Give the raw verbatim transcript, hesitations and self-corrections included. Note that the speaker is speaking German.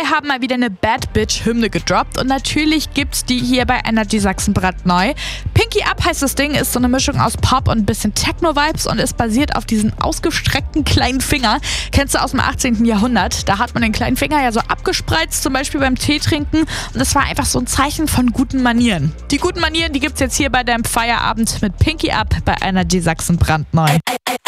haben mal wieder eine Bad Bitch-Hymne gedroppt und natürlich gibt's die hier bei Energy Sachsen brandneu. Pinky Up heißt das Ding, ist so eine Mischung aus Pop und ein bisschen Techno-Vibes und ist basiert auf diesen ausgestreckten kleinen Finger. Kennst du aus dem achtzehnten Jahrhundert? Da hat man den kleinen Finger ja so abgespreizt, zum Beispiel beim Tee trinken, und das war einfach so ein Zeichen von guten Manieren. Die guten Manieren, die gibt's jetzt hier bei deinem Feierabend mit Pinky Up bei Energy Sachsen brandneu.